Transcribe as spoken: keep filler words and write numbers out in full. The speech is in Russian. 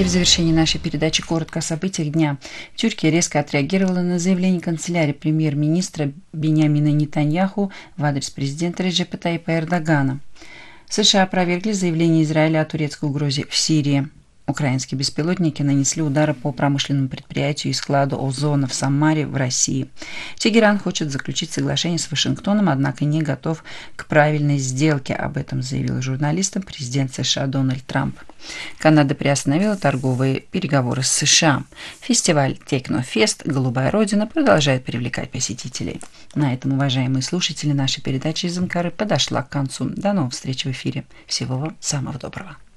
И в завершении нашей передачи коротко о событиях дня. Тюркия резко отреагировала на заявление канцелярии премьер-министра Биньямина Нетаньяху в адрес президента Реджепа Таyyипа Эрдогана. США опровергли заявление Израиля о турецкой угрозе в Сирии. Украинские беспилотники нанесли удары по промышленному предприятию и складу озона в Самаре в России. Тегеран хочет заключить соглашение с Вашингтоном, однако не готов к правильной сделке. Об этом заявил журналистам президент США Дональд Трамп. Канада приостановила торговые переговоры с США. Фестиваль Технофест «Голубая Родина» продолжает привлекать посетителей. На этом, уважаемые слушатели, наша передача из Анкары подошла к концу. До новых встреч в эфире. Всего вам самого доброго.